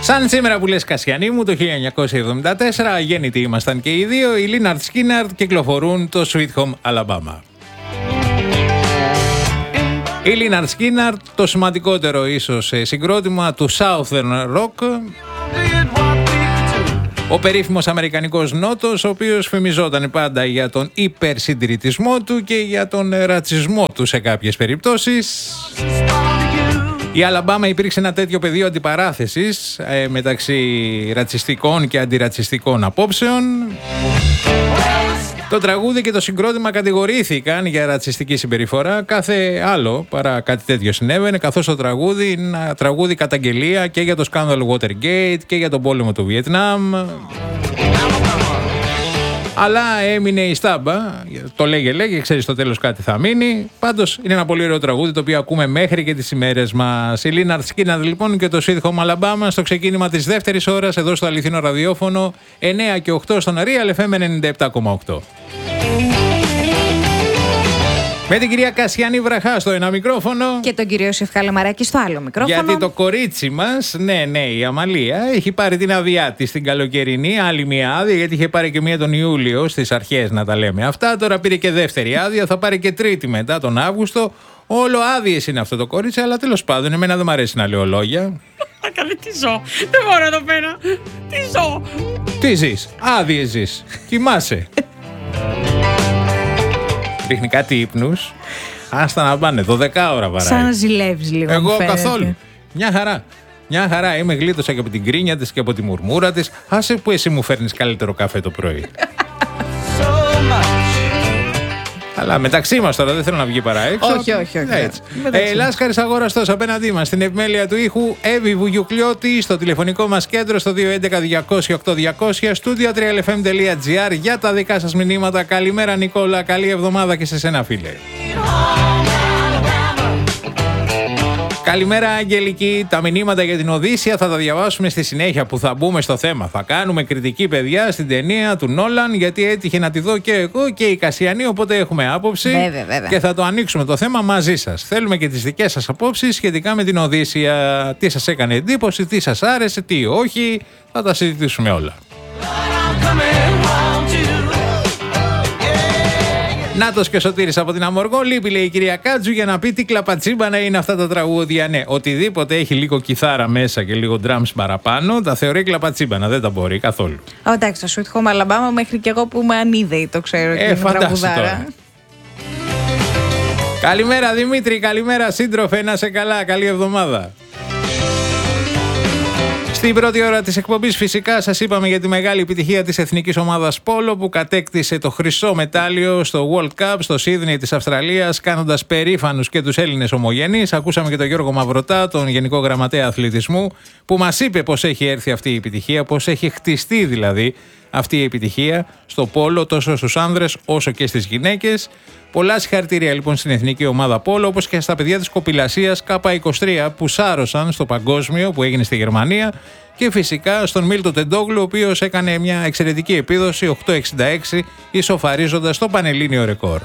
Σαν σήμερα που λες Κασιανή μου, το 1974, αγέννητοι ήμασταν και οι δύο, οι Lynyrd Skynyrd κυκλοφορούν το Sweet Home Alabama. Οι Lynyrd Skynyrd, το σημαντικότερο ίσως συγκρότημα του Southern Rock, ο περίφημος αμερικανικός νότος, ο οποίος φημιζόταν πάντα για τον υπερσυντηρητισμό του και για τον ρατσισμό του σε κάποιες περιπτώσεις. Η Αλαμπάμα υπήρξε ένα τέτοιο πεδίο αντιπαράθεσης μεταξύ ρατσιστικών και αντιρατσιστικών απόψεων. Το τραγούδι και το συγκρότημα κατηγορήθηκαν για ρατσιστική συμπεριφορά. Κάθε άλλο παρά κάτι τέτοιο συνέβαινε, καθώς το τραγούδι είναι ένα τραγούδι καταγγελία και για το σκάνδαλο Watergate και για τον πόλεμο του Βιετνάμ. Αλλά έμεινε η στάμπα. Το λέγε, ξέρεις στο τέλος κάτι θα μείνει. Πάντως είναι ένα πολύ ωραίο τραγούδι το οποίο ακούμε μέχρι και τις ημέρες μας. Η Lynyrd Skynyrd λοιπόν και το Sweet Home Alabama στο ξεκίνημα της δεύτερης ώρας εδώ στο αληθινό ραδιόφωνο 9 και 8 στον Real FM 97,8. Με την κυρία Κασιανή Βραχά στο ένα μικρόφωνο. Και τον κύριο Σεφχαλεμαράκη στο άλλο μικρόφωνο. Γιατί το κορίτσι μας, ναι, η Αμαλία, έχει πάρει την άδειά της την καλοκαιρινή, άλλη μια άδεια, γιατί είχε πάρει και μια τον Ιούλιο, στις αρχές να τα λέμε αυτά. Τώρα πήρε και δεύτερη άδεια, θα πάρει και τρίτη μετά τον Αύγουστο. Όλο άδειες είναι αυτό το κορίτσι, αλλά τέλος πάντων, εμένα δεν μου αρέσει να λέω λόγια. Καλή, τι ζω. Δεν μπορώ εδώ πέρα. Τι ζω. Τι ζεις, άδειες ζεις. Κοιμάσαι. Ρίχνει κάτι ύπνους. Άστα να πάνε, 12 ώρα βαράει. Σαν να ζηλεύεις λίγο. Εγώ καθόλου. Μια χαρά. Μια χαρά. Είμαι γλίτωσα και από την κρίνια της και από τη μουρμούρα της. Άσε που εσύ μου φέρνεις καλύτερο καφέ το πρωί. Αλλά μεταξύ μας τώρα δεν θέλω να βγει παρά έξω. Όχι. Έτσι. Λάσκαρης Αγοραστός απέναντί μας στην επιμέλεια του ήχου, Εύη Βουγιουκλιώτη, στο τηλεφωνικό μας κέντρο στο 211-200-8200, στούντιο 3lfm.gr για τα δικά σας μηνύματα. Καλημέρα Νικόλα, καλή εβδομάδα και σε σένα φίλε. Καλημέρα Αγγελική, τα μηνύματα για την Οδύσσια θα τα διαβάσουμε στη συνέχεια που θα μπούμε στο θέμα. Θα κάνουμε κριτική παιδιά στην ταινία του Νόλαν, γιατί έτυχε να τη δω και εγώ και η Κασιανή, οπότε έχουμε άποψη. Βέβαια. Και θα το ανοίξουμε το θέμα μαζί σας. Θέλουμε και τις δικές σας απόψεις σχετικά με την Οδύσσια. Τι σας έκανε εντύπωση, τι σας άρεσε, τι όχι. Θα τα συζητήσουμε όλα. Νάτος και ο Σωτήρης από την Αμοργό. Λείπει, λέει η κυρία Κάτζου, για να πει τι κλαπατσίμπανα είναι αυτά τα τραγούδια. Ναι, οτιδήποτε έχει λίγο κιθάρα μέσα και λίγο drums παραπάνω, τα θεωρεί κλαπατσίμπανα. Δεν τα μπορεί καθόλου. Εντάξει, το Sweet Home Alabama μέχρι και εγώ που είμαι ανίδεη το ξέρω. Φαντάσου τώρα. Καλημέρα Δημήτρη, καλημέρα σύντροφε, να σε καλά, καλή εβδομάδα. Στην πρώτη ώρα της εκπομπής φυσικά σας είπαμε για τη μεγάλη επιτυχία της εθνικής ομάδας Πόλο που κατέκτησε το χρυσό μετάλλιο στο World Cup στο Σίδνεϊ της Αυστραλίας, κάνοντας περήφανους και τους Έλληνες ομογενείς. Ακούσαμε και τον Γιώργο Μαυρωτά, τον Γενικό Γραμματέα Αθλητισμού, που μας είπε πώς έχει έρθει αυτή η επιτυχία, πώς έχει χτιστεί δηλαδή αυτή η επιτυχία στο πόλο τόσο στους άνδρες όσο και στις γυναίκες. Πολλά συγχαρητήρια λοιπόν στην εθνική ομάδα Πόλο, όπως και στα παιδιά της κοπηλασίας K23 που σάρωσαν στο παγκόσμιο που έγινε στη Γερμανία, και φυσικά στον Μίλτο Τεντόγλου, ο οποίος έκανε μια εξαιρετική επίδοση 8,66 ισοφαρίζοντας το πανελλήνιο ρεκόρ.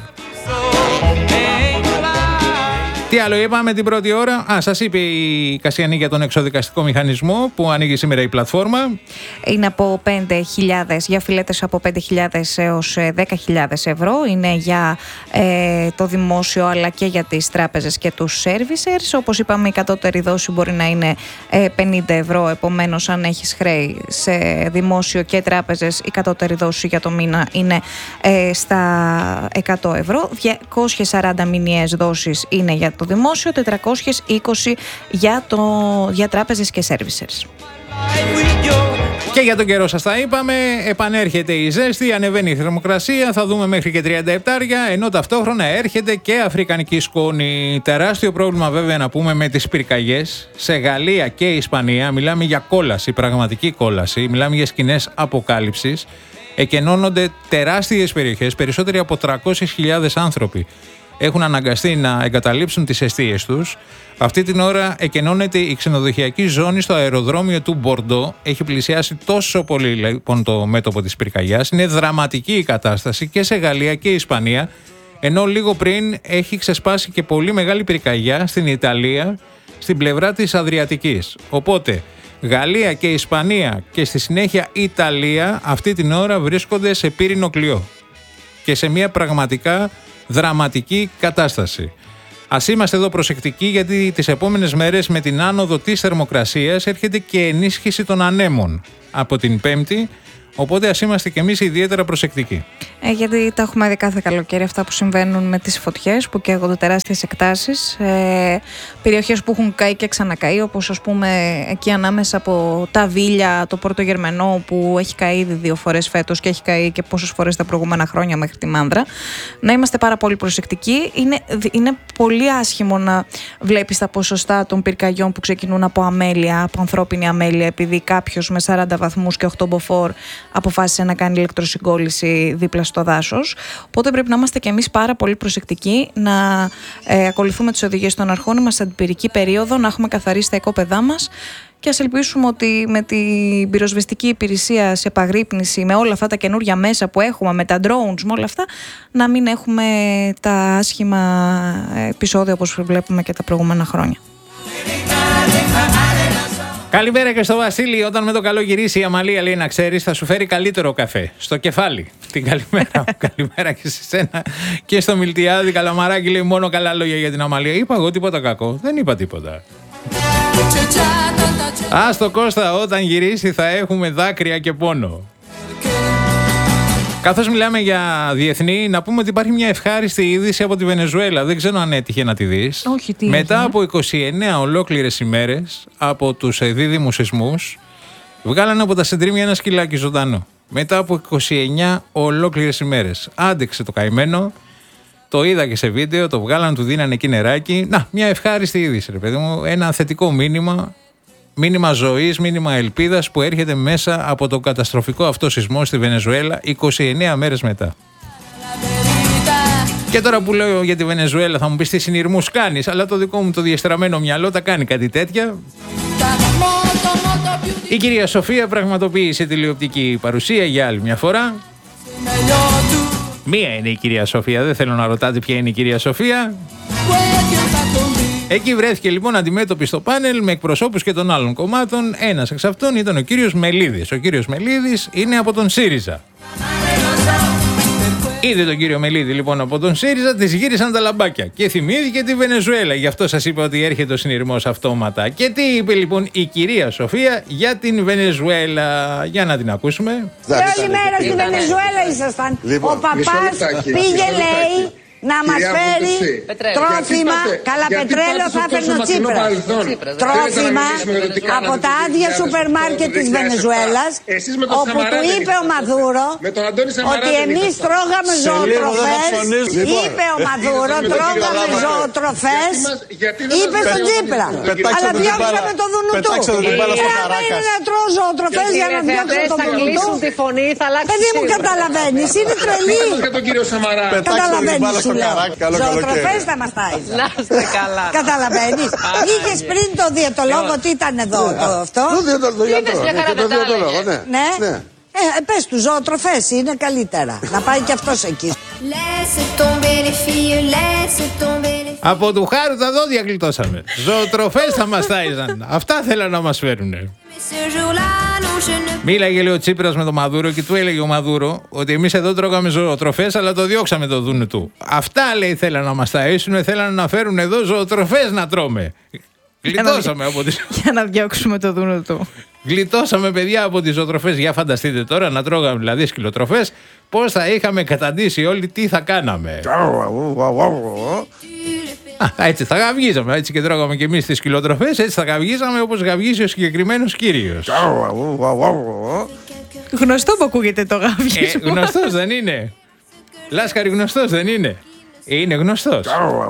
Τι άλλο είπαμε την πρώτη ώρα? Σας είπε η Κασιανή για τον εξοδικαστικό μηχανισμό που ανοίγει σήμερα η πλατφόρμα. Είναι από 5.000, για φιλέτες από 5.000 έως 10.000 ευρώ. Είναι για το δημόσιο αλλά και για τις τράπεζες και τους servicers. Όπως είπαμε, η κατώτερη δόση μπορεί να είναι 50 ευρώ. Επομένως, αν έχεις χρέη σε δημόσιο και τράπεζες, η κατώτερη δόση για το μήνα είναι στα 100 ευρώ. 240 μηνιαίες δόσεις είναι για το δημόσιο, 420 για τράπεζες και servicers. Και για τον καιρό σας τα είπαμε, επανέρχεται η ζέστη, ανεβαίνει η θερμοκρασία, θα δούμε μέχρι και 37, ενώ ταυτόχρονα έρχεται και αφρικανική σκόνη. Τεράστιο πρόβλημα βέβαια να πούμε με τις πυρκαγιές σε Γαλλία και Ισπανία. Μιλάμε για κόλαση, πραγματική κόλαση, μιλάμε για σκηνές αποκάλυψης. Εκενώνονται τεράστιες περιοχές, περισσότεροι από 300.000 άνθρωποι έχουν αναγκαστεί να εγκαταλείψουν τις εστίες τους. Αυτή την ώρα εκενώνεται η ξενοδοχειακή ζώνη στο αεροδρόμιο του Μπορντό. Έχει πλησιάσει τόσο πολύ λοιπόν το μέτωπο της πυρκαγιάς. Είναι δραματική η κατάσταση και σε Γαλλία και Ισπανία. Ενώ λίγο πριν έχει ξεσπάσει και πολύ μεγάλη πυρκαγιά στην Ιταλία, στην πλευρά της Αδριατικής. Οπότε Γαλλία και Ισπανία και στη συνέχεια Ιταλία αυτή την ώρα βρίσκονται σε πύρινο κλειό και σε μια πραγματικά δραματική κατάσταση. Ας είμαστε εδώ προσεκτικοί, γιατί τις επόμενες μέρες με την άνοδο της θερμοκρασίας έρχεται και ενίσχυση των ανέμων από την Πέμπτη, οπότε ας είμαστε κι εμείς ιδιαίτερα προσεκτικοί. Γιατί τα έχουμε δει κάθε καλοκαίρι αυτά που συμβαίνουν με τις φωτιές που καίγονται τεράστιες εκτάσεις. Περιοχές που έχουν καεί και ξανακαεί, όπως ας πούμε εκεί ανάμεσα από τα Βίλια, το Πορτογερμενό που έχει καεί ήδη 2 φορές φέτος και έχει καεί και πόσες φορές τα προηγούμενα χρόνια μέχρι τη Μάνδρα. Να είμαστε πάρα πολύ προσεκτικοί. Είναι πολύ άσχημο να βλέπεις τα ποσοστά των πυρκαγιών που ξεκινούν από αμέλεια, από ανθρώπινη αμέλεια, επειδή κάποιος με 40 βαθμούς και 8 μποφόρ αποφάσισε να κάνει ηλεκτροσυγκόλληση δίπλα στο δάσος. Οπότε πρέπει να είμαστε κι εμείς πάρα πολύ προσεκτικοί, να ακολουθούμε τις οδηγίες των αρχών μας στην πυρική περίοδο, να έχουμε καθαρίσει τα οικόπεδά μας και ας ελπίσουμε ότι με την πυροσβεστική υπηρεσία σε επαγρύπνηση, με όλα αυτά τα καινούργια μέσα που έχουμε, με τα drones, με όλα αυτά, να μην έχουμε τα άσχημα επεισόδια όπως βλέπουμε και τα προηγούμενα χρόνια. Καλημέρα και στο Βασίλη. Όταν με το καλό γυρίσει η Αμαλία, λέει, να ξέρεις, θα σου φέρει καλύτερο καφέ. Στο κεφάλι. Την καλημέρα. Καλημέρα και σε σένα. Και στο Μιλτιάδη Καλαμαράκι, λέει, μόνο καλά λόγια για την Αμαλία. Είπα εγώ τίποτα κακό? Δεν είπα τίποτα. Άστο Κώστα, όταν γυρίσει θα έχουμε δάκρυα και πόνο. Καθώς μιλάμε για διεθνή, να πούμε ότι υπάρχει μια ευχάριστη είδηση από τη Βενεζουέλα. Δεν ξέρω αν έτυχε να τη δεις. Όχι, τι Μετά έγινε? από 29 ολόκληρες ημέρες από τους δίδυμους σεισμούς, βγάλανε από τα συντρίμμια ένα σκυλάκι ζωντανό. Μετά από 29 ολόκληρες ημέρες. Άντεξε το καημένο, το είδα και σε βίντεο, το βγάλανε, του δίνανε εκεί νεράκι. Να, μια ευχάριστη είδηση, ρε παιδί μου. Ένα θετικό μήνυμα. Μήνυμα ζωής, μήνυμα ελπίδας που έρχεται μέσα από τον καταστροφικό αυτό σεισμό στη Βενεζουέλα 29 μέρες μετά. Και τώρα που λέω για τη Βενεζουέλα θα μου πεις τι συνειρμούς κάνεις, αλλά το δικό μου το διεστραμμένο μυαλό τα κάνει κάτι τέτοια. Η κυρία Σοφία πραγματοποίησε τηλεοπτική παρουσία για άλλη μια φορά. Μία είναι η κυρία Σοφία, δεν θέλω να ρωτάτε ποια είναι η κυρία Σοφία. Εκεί βρέθηκε λοιπόν αντιμέτωπη στο πάνελ με εκπροσώπους και των άλλων κομμάτων. Ένας εξ αυτών ήταν ο κύριος Μελίδης. Ο κύριος Μελίδης είναι από τον ΣΥΡΙΖΑ. Είδε τον κύριο Μελίδη λοιπόν από τον ΣΥΡΙΖΑ, της γύρισαν τα λαμπάκια και θυμήθηκε τη Βενεζουέλα. Γι' αυτό σας είπα ότι έρχεται ο συνειρμός αυτόματα. Και τι είπε λοιπόν η κυρία Σοφία για την Βενεζουέλα? Για να την ακούσουμε. Όλη μέρα στη Βενεζουέλα ήσασταν. Ο παπάς πήγε, λέει, να μας φέρει τρόφιμα. Καλά, πετρέλαιο θα έπαιρνε ο Τσίπρας. Τρόφιμα από τα άδεια σούπερ μάρκετ της Βενεζουέλας, όπου του είπε ο Μαδούρο ότι εμείς τρώγαμε ζωοτροφές. Είπε ο Μαδούρο, τρώγαμε ζωοτροφές. Είπε στον Τσίπρα. Αλλά διώξαμε το δουνού του. Αν είναι να τρώω ζωοτροφές για να διώξω το δουνού του. Παιδί μου, καταλαβαίνεις, είναι τρελή. Καταλαβαίνεις. Ζωοτροφές θα μας τάιζε. Να είστε καλά. Καταλαβαίνεις. Είχες πριν το διαιτολόγο, τι ήταν εδώ αυτό? Το διαιτολόγο, ναι. Πες του, ζωοτροφές είναι καλύτερα. Να πάει και αυτός εκεί. Από του χάρου τα δόντια γλιτώσαμε. Ζωοτροφές θα μας τάιζαν. Αυτά θέλαν να μας φέρουνε. Μίλαγε, λέει, ο Τσίπρας με τον Μαδούρο και του έλεγε ο Μαδούρο ότι εμείς εδώ τρώγαμε ζωοτροφές, αλλά το διώξαμε το δούνου του. Αυτά, λέει, θέλαν να μας ταΐσουνε, θέλαν να φέρουν εδώ ζωοτροφές να τρώμε. Γλιτώσαμε από τις... Για να διώξουμε το δούνο του. Γλιτώσαμε, παιδιά, από τις ζωοτροφές. Για φανταστείτε τώρα να τρώγαμε δηλαδή σκυλοτροφές, πώς θα είχαμε καταντήσει όλοι, τι θα κάναμε. Έτσι θα γαυγίζαμε, έτσι και τρώγαμε και εμείς τις σκυλοτροφές, έτσι θα γαυγίζαμε όπως γαυγίζει ο συγκεκριμένος κύριος. Γνωστό που ακούγεται το γαυγίσμα. Γνωστός δεν είναι? Λάσκαρη, γνωστός δεν είναι? Είναι γνωστός.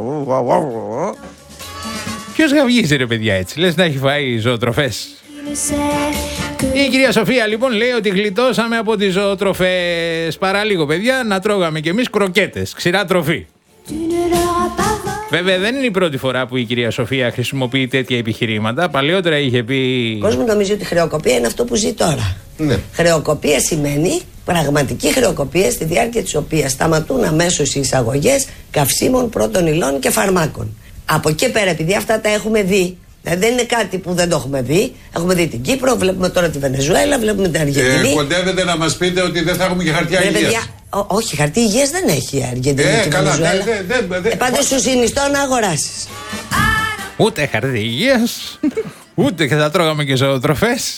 Ποιος γαυγίζει, ρε παιδιά, έτσι? Λες να έχει φάει ζωοτροφές. Η κυρία Σοφία λοιπόν λέει ότι γλιτώσαμε από τις ζωοτροφές. Παραλίγο, παιδιά, να τρώγαμε κι εμείς κροκέτες, ξηρά τροφή. Βέβαια δεν είναι η πρώτη φορά που η κυρία Σοφία χρησιμοποιεί τέτοια επιχειρήματα. Παλαιότερα είχε πει... Ο κόσμος νομίζει ότι χρεοκοπία είναι αυτό που ζει τώρα. Ναι. Χρεοκοπία σημαίνει πραγματική χρεοκοπία, στη διάρκεια της οποίας σταματούν αμέσως οι εισαγωγές καυσίμων, πρώτων υλών και φαρμάκων. Από εκεί πέρα, επειδή αυτά τα έχουμε δει Δεν είναι κάτι που δεν το έχουμε δει. Έχουμε δει την Κύπρο, βλέπουμε τώρα τη Βενεζουέλα, βλέπουμε την Αργεντινή. Κοντεύετε να μας πείτε ότι δεν θα έχουμε και χαρτιά υγείας? Όχι, χαρτί υγείας δεν έχει η Αργεντινή και η Βενεζουέλα. Πάντως σου συνιστώ να αγοράσεις. Ούτε χαρτί υγείας, ούτε και θα τρώγαμε και ζωοτροφές.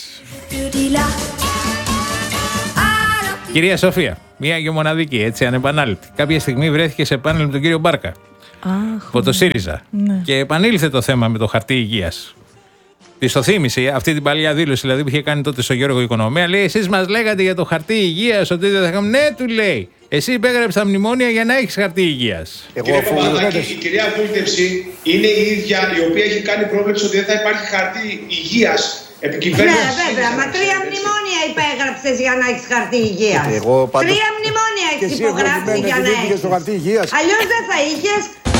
Κυρία Σοφία, μία και μοναδική, έτσι ανεπανάληπτη. Κάποια στιγμή βρέθηκε σε πάνελ με τον κύριο Μπάρκα από το ΣΥΡΙΖΑ. Ναι. Και επανήλθε το θέμα με το χαρτί υγείας. Της το θύμισε αυτή την παλιά δήλωση, δηλαδή που είχε κάνει τότε στο Γιώργο Οικονομία. Λέει: εσείς μας λέγατε για το χαρτί υγείας ότι δεν θα είχαμε. Ναι, του λέει. Εσύ υπέγραψες τα μνημόνια για να έχεις χαρτί υγείας. Κύριε Παπαδάκη, η κυρία Βούλτευση είναι η ίδια η οποία έχει κάνει πρόβλεψη ότι δεν θα υπάρχει χαρτί υγείας. Ναι, βέβαια, μα 3 μνημόνια υπέγραψες για να έχεις χαρτί υγείας. 3 μνημόνια έχεις υπογράψει για να έχεις. Αλλιώς δεν θα είχες.